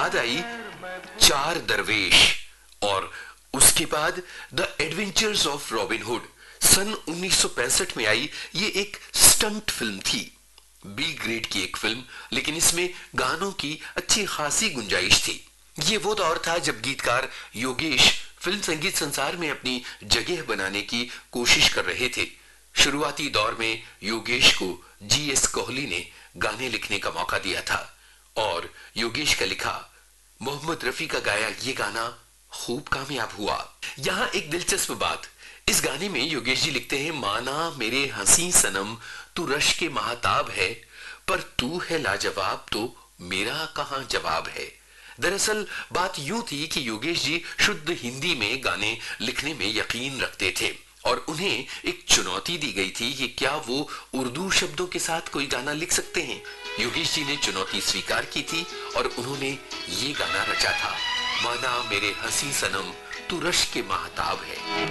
बाद आई चार दरवेश और उसके बाद the adventures of robin hood. सन 1965 में आई ये एक स्टंट फिल्म थी, बी ग्रेड की एक फिल्म, लेकिन इसमें गानों की अच्छी खासी गुंजाइश थी। ये वो दौर था जब गीतकार योगेश फिल्म संगीत संसार में अपनी जगह बनाने की कोशिश कर रहे थे। शुरुआती दौर में योगेश को जीएस कोहली ने गाने लिखने का मौका दिया था और योगेश का लिखा, मोहम्मद रफी का गाया ये गाना खूब कामयाब हुआ। यहाँ एक दिलचस्प बात, इस गाने में योगेश जी लिखते हैं, माना मेरे हंसी सनम तू रश के महताब है, पर तू है लाजवाब तो मेरा कहां जवाब है। दरअसल बात यूं थी कि योगेश जी शुद्ध हिंदी में गाने लिखने में यकीन रखते थे और उन्हें एक चुनौती दी गई थी कि क्या वो उर्दू शब्दों के साथ कोई गाना लिख सकते हैं। योगेश जी ने चुनौती स्वीकार की थी और उन्होंने ये गाना रचा था, माना मेरे हंसी सनम तू रश के महताब है।